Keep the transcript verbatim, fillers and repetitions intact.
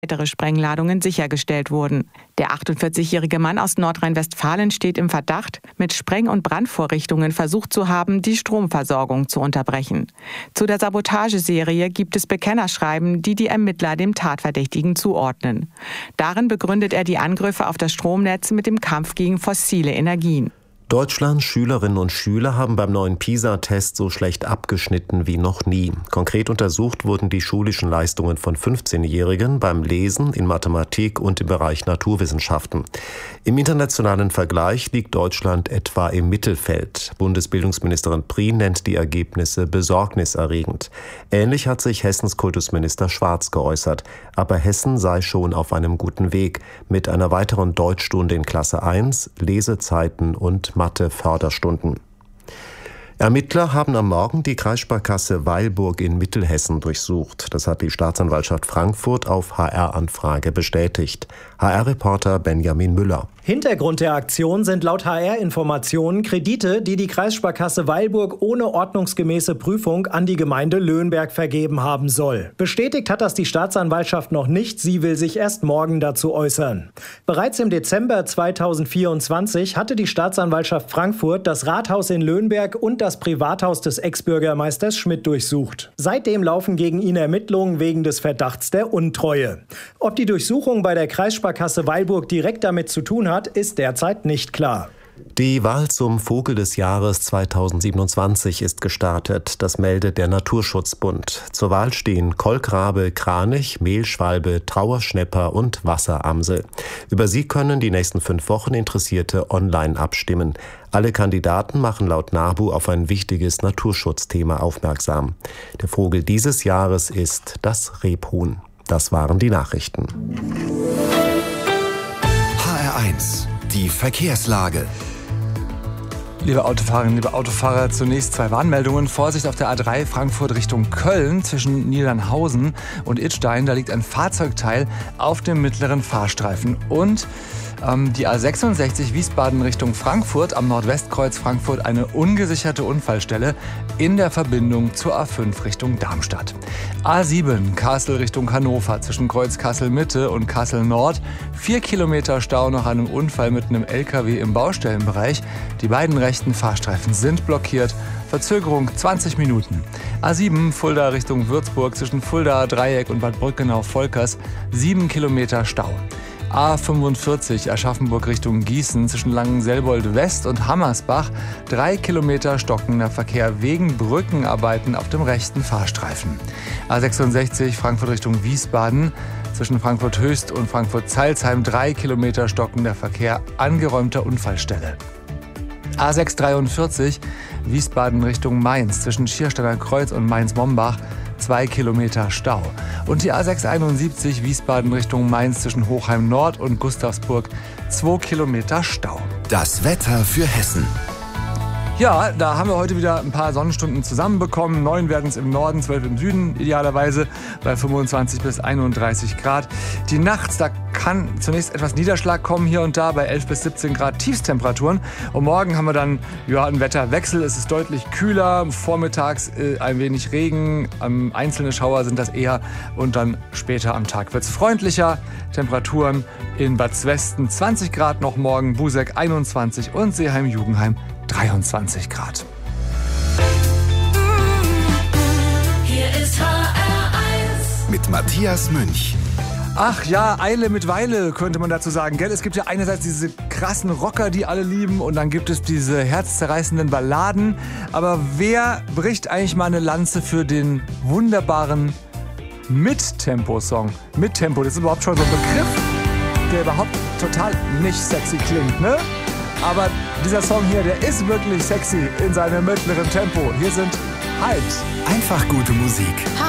weitere Sprengladungen sichergestellt wurden. Der achtundvierzigjährige Mann aus Nordrhein-Westfalen steht im Verdacht, mit Spreng- und Brandvorrichtungen versucht zu haben, die Stromversorgung zu unterbrechen. Zu der Sabotageserie gibt es Bekennerschreiben, die die Ermittler dem Tatverdächtigen zuordnen. Darin begründet er die Angriffe auf das Stromnetz mit dem Kampf gegen fossile Energien. Deutschlands Schülerinnen und Schüler haben beim neuen PISA-Test so schlecht abgeschnitten wie noch nie. Konkret untersucht wurden die schulischen Leistungen von fünfzehnjährigen beim Lesen, in Mathematik und im Bereich Naturwissenschaften. Im internationalen Vergleich liegt Deutschland etwa im Mittelfeld. Bundesbildungsministerin Prien nennt die Ergebnisse besorgniserregend. Ähnlich hat sich Hessens Kultusminister Schwarz geäußert. Aber Hessen sei schon auf einem guten Weg mit einer weiteren Deutschstunde in Klasse eins, Lesezeiten und Mathe-Förderstunden. Ermittler haben am Morgen die Kreissparkasse Weilburg in Mittelhessen durchsucht. Das hat die Staatsanwaltschaft Frankfurt auf H R-Anfrage bestätigt. H R-Reporter Benjamin Müller. Hintergrund der Aktion sind laut H R-Informationen Kredite, die die Kreissparkasse Weilburg ohne ordnungsgemäße Prüfung an die Gemeinde Löhnberg vergeben haben soll. Bestätigt hat das die Staatsanwaltschaft noch nicht, sie will sich erst morgen dazu äußern. Bereits im Dezember zweitausendvierundzwanzig hatte die Staatsanwaltschaft Frankfurt das Rathaus in Löhnberg und das Privathaus des Ex-Bürgermeisters Schmidt durchsucht. Seitdem laufen gegen ihn Ermittlungen wegen des Verdachts der Untreue. Ob die Durchsuchung bei der Kreissparkasse Weilburg direkt damit zu tun hat, ist derzeit nicht klar. Die Wahl zum Vogel des Jahres zweitausendsiebenundzwanzig ist gestartet. Das meldet der Naturschutzbund. Zur Wahl stehen Kolkrabe, Kranich, Mehlschwalbe, Trauerschnäpper und Wasseramsel. Über sie können die nächsten fünf Wochen Interessierte online abstimmen. Alle Kandidaten machen laut NABU auf ein wichtiges Naturschutzthema aufmerksam. Der Vogel dieses Jahres ist das Rebhuhn. Das waren die Nachrichten. H R eins, die Verkehrslage. Liebe Autofahrerinnen, liebe Autofahrer, zunächst zwei Warnmeldungen. Vorsicht auf der A drei Frankfurt Richtung Köln zwischen Niedernhausen und Idstein. Da liegt ein Fahrzeugteil auf dem mittleren Fahrstreifen. Und ähm, die A sechsundsechzig Wiesbaden Richtung Frankfurt am Nordwestkreuz Frankfurt eine ungesicherte Unfallstelle in der Verbindung zur A fünf Richtung Darmstadt. A sieben Kassel Richtung Hannover zwischen Kreuz Kassel Mitte und Kassel Nord. Vier Kilometer Stau nach einem Unfall mit einem L K W im Baustellenbereich. Die beiden rechten Fahrstreifen sind blockiert. Verzögerung zwanzig Minuten. A sieben Fulda Richtung Würzburg zwischen Fulda Dreieck und Bad Brückenau-Volkers. Sieben Kilometer Stau. A fünfundvierzig Aschaffenburg Richtung Gießen zwischen Langenselbold West und Hammersbach. Drei Kilometer stockender Verkehr wegen Brückenarbeiten auf dem rechten Fahrstreifen. A sechsundsechzig Frankfurt Richtung Wiesbaden zwischen Frankfurt Höchst und Frankfurt Zeilsheim. Drei Kilometer stockender Verkehr, angeräumter Unfallstelle. A sechshundertdreiundvierzig Wiesbaden Richtung Mainz zwischen Schiersteiner Kreuz und Mainz-Mombach. Zwei Kilometer Stau. Und die A sechshunderteinundsiebzig Wiesbaden Richtung Mainz zwischen Hochheim Nord und Gustavsburg. Zwei Kilometer Stau. Das Wetter für Hessen. Ja, da haben wir heute wieder ein paar Sonnenstunden zusammenbekommen. Neun werden es im Norden, zwölf im Süden idealerweise bei fünfundzwanzig bis einunddreißig Grad. Die Nacht, da kann zunächst etwas Niederschlag kommen hier und da bei elf bis siebzehn Grad Tiefstemperaturen. Und morgen haben wir dann ja, einen Wetterwechsel. Es ist deutlich kühler, vormittags äh, ein wenig Regen, ähm, einzelne Schauer sind das eher. Und dann später am Tag wird es freundlicher. Temperaturen in Bad Zwesten zwanzig Grad noch morgen, Buseck einundzwanzig und Seeheim-Jugenheim dreiundzwanzig Grad. Hier ist H R eins mit Matthias Münch. Ach ja, Eile mit Weile, könnte man dazu sagen, gell? Es gibt ja einerseits diese krassen Rocker, die alle lieben, und dann gibt es diese herzzerreißenden Balladen. Aber wer bricht eigentlich mal eine Lanze für den wunderbaren Mittempo-Song? Mittempo, das ist überhaupt schon so ein Begriff, der überhaupt total nicht sexy klingt, ne? Aber dieser Song hier, der ist wirklich sexy in seinem mittleren Tempo. Hier sind Halt. Einfach gute Musik. H